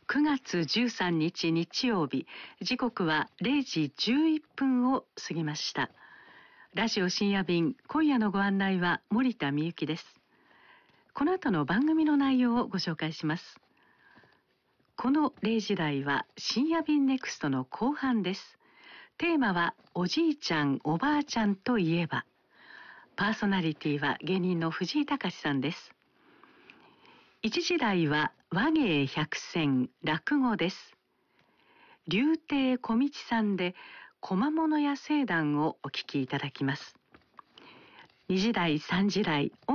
9月13日日曜日、時刻は0時11分を過ぎました。ラジオ深夜便、今夜のご案内は森田美幸です。この後の番組の内容をご紹介します。この0時台は深夜便ネクストの後半です。テーマはおじいちゃんおばあちゃんといえば。パーソナリティは芸人の藤井隆さんです。1時台は話芸百選落語です。柳亭小道さんで小間物屋聖談をお聞きいただきます。2時台3時台